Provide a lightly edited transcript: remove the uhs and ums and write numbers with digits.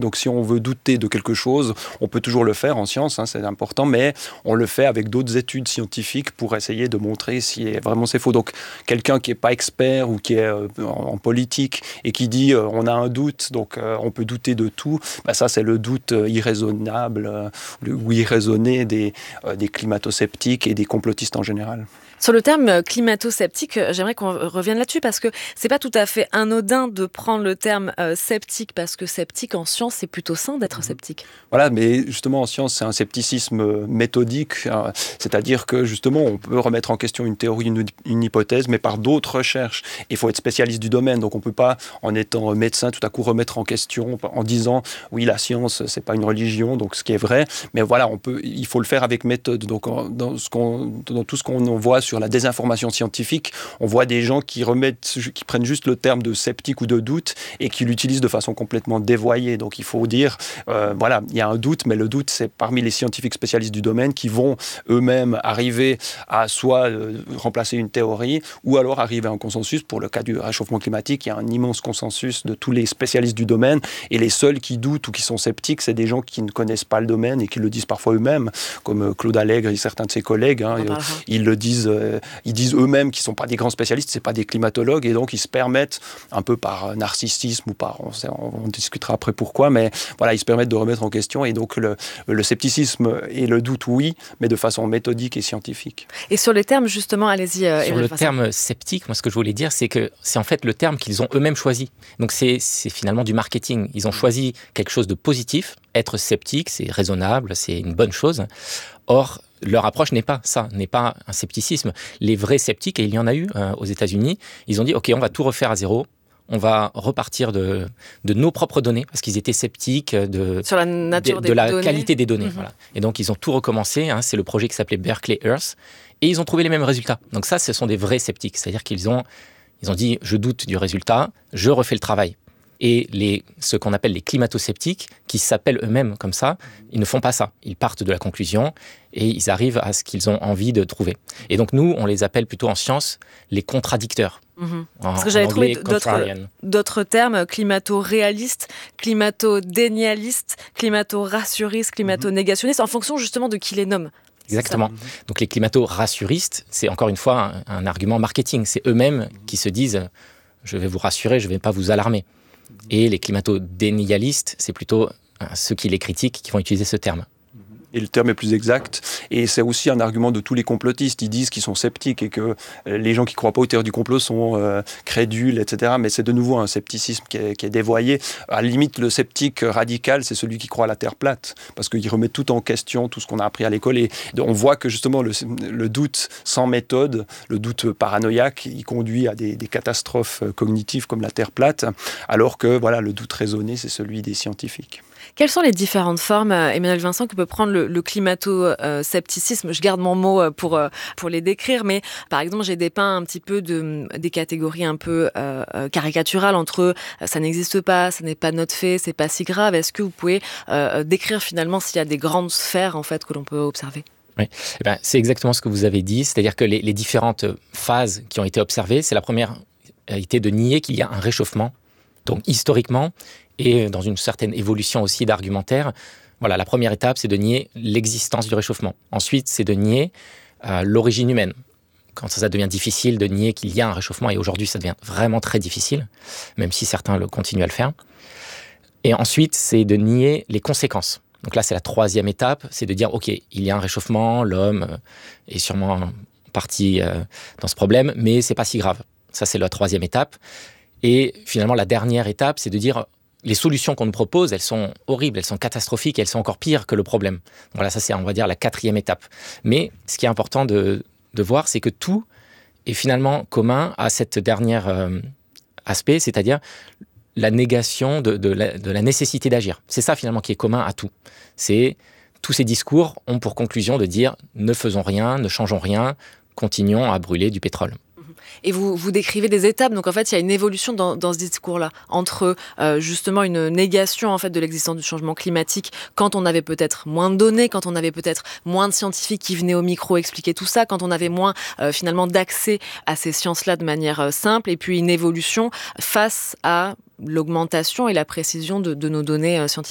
Donc si on veut douter de quelque chose, on peut toujours le faire en science, c'est important, mais on le fait avec d'autres études scientifiques pour essayer de montrer si vraiment c'est faux. Donc quelqu'un qui n'est pas expert ou qui est en politique et qui dit on a un doute, donc on peut douter de tout, ça c'est le doute irraisonnable ou irraisonné des climato-sceptiques et des complotistes en général. Sur le terme climato-sceptique, j'aimerais qu'on revienne là-dessus parce que c'est pas tout à fait anodin de prendre le terme sceptique, parce que sceptique en science, c'est plutôt sain d'être sceptique. Voilà, mais justement en science, c'est un scepticisme méthodique, c'est-à-dire que justement on peut remettre en question une théorie, une hypothèse, mais par d'autres recherches. Il faut être spécialiste du domaine, donc on peut pas, en étant médecin, tout à coup remettre en question en disant oui, la science, c'est pas une religion, donc ce qui est vrai, mais voilà, il faut le faire avec méthode. Donc dans tout ce qu'on voit sur la désinformation scientifique, on voit des gens qui prennent juste le terme de sceptique ou de doute et qui l'utilisent de façon complètement dévoyée. Donc il faut dire, voilà, il y a un doute, mais le doute, c'est parmi les scientifiques spécialistes du domaine qui vont eux-mêmes arriver à soit remplacer une théorie ou alors arriver à un consensus. Pour le cas du réchauffement climatique, il y a un immense consensus de tous les spécialistes du domaine, et les seuls qui doutent ou qui sont sceptiques, c'est des gens qui ne connaissent pas le domaine et qui le disent parfois eux-mêmes, comme Claude Allègre et certains de ses collègues. Ils le disent. Ils disent eux-mêmes qu'ils ne sont pas des grands spécialistes, ce n'est pas des climatologues, et donc ils se permettent, un peu par narcissisme ou par, on discutera après pourquoi, mais voilà, ils se permettent de remettre en question, et donc le scepticisme et le doute, oui, mais de façon méthodique et scientifique. Et sur les termes, justement, allez-y. Sur le terme sceptique, moi ce que je voulais dire, c'est que c'est en fait le terme qu'ils ont eux-mêmes choisi. Donc c'est finalement du marketing. Ils ont choisi quelque chose de positif. Être sceptique, c'est raisonnable, c'est une bonne chose. Or, leur approche n'est pas ça, n'est pas un scepticisme. Les vrais sceptiques, et il y en a eu aux États-Unis, ils ont dit « Ok, on va tout refaire à zéro, on va repartir de nos propres données », parce qu'ils étaient sceptiques sur la nature de la données. qualité des données. Voilà. Et donc, ils ont tout recommencé. C'est le projet qui s'appelait Berkeley Earth. Et ils ont trouvé les mêmes résultats. Donc ça, ce sont des vrais sceptiques. C'est-à-dire qu'ils ont dit « Je doute du résultat, je refais le travail ». Et ce qu'on appelle les climato-sceptiques, qui s'appellent eux-mêmes comme ça, ils ne font pas ça. Ils partent de la conclusion et ils arrivent à ce qu'ils ont envie de trouver. Et donc nous, on les appelle plutôt en science les contradicteurs. Parce que j'avais trouvé d'autres termes, climato-réalistes, climato-dénialistes, climato-rassuristes, climato-négationnistes, en fonction justement de qui les nomme. Exactement. Donc les climato-rassuristes, c'est encore une fois un argument marketing. C'est eux-mêmes qui se disent « je vais vous rassurer, je ne vais pas vous alarmer ». Et les climato-dénialistes, c'est plutôt ceux qui les critiquent qui vont utiliser ce terme. Et le terme est plus exact. Et c'est aussi un argument de tous les complotistes. Ils disent qu'ils sont sceptiques et que les gens qui ne croient pas aux théories du complot sont crédules, etc. Mais c'est de nouveau un scepticisme qui est dévoyé. À la limite, le sceptique radical, c'est celui qui croit à la Terre plate. Parce qu'il remet tout en question, tout ce qu'on a appris à l'école. Et on voit que justement, le doute sans méthode, le doute paranoïaque, il conduit à des catastrophes cognitives comme la Terre plate. Alors que voilà, le doute raisonné, c'est celui des scientifiques. Quelles sont les différentes formes, Emmanuel Vincent, que peut prendre le climato-scepticisme ? Je garde mon mot pour les décrire, mais par exemple, j'ai dépeint un petit peu des catégories un peu caricaturales entre ça n'existe pas, ça n'est pas notre fait, c'est pas si grave. Est-ce que vous pouvez décrire finalement s'il y a des grandes sphères en fait que l'on peut observer ? Oui, c'est exactement ce que vous avez dit, c'est-à-dire que les différentes phases qui ont été observées, c'est la première a été de nier qu'il y a un réchauffement. Donc historiquement, et dans une certaine évolution aussi d'argumentaire, voilà, la première étape, c'est de nier l'existence du réchauffement. Ensuite, c'est de nier l'origine humaine. Quand ça devient difficile de nier qu'il y a un réchauffement, et aujourd'hui, ça devient vraiment très difficile, même si certains continuent à le faire. Et ensuite, c'est de nier les conséquences. Donc là, c'est la troisième étape, c'est de dire, OK, il y a un réchauffement, l'homme est sûrement en partie dans ce problème, mais c'est pas si grave. Ça, c'est la troisième étape. Et finalement, la dernière étape, c'est de dire les solutions qu'on nous propose, elles sont horribles, elles sont catastrophiques, elles sont encore pires que le problème. Voilà, ça c'est, on va dire, la quatrième étape. Mais ce qui est important de voir, c'est que tout est finalement commun à cette dernière aspect, c'est-à-dire la négation de la nécessité d'agir. C'est ça finalement qui est commun à tout. C'est tous ces discours ont pour conclusion de dire ne faisons rien, ne changeons rien, continuons à brûler du pétrole. Et vous décrivez des étapes, donc en fait il y a une évolution dans ce discours-là, entre justement une négation en fait de l'existence du changement climatique, quand on avait peut-être moins de données, quand on avait peut-être moins de scientifiques qui venaient au micro expliquer tout ça, quand on avait moins finalement d'accès à ces sciences-là de manière simple, et puis une évolution face à l'augmentation et la précision de nos données scientifiques.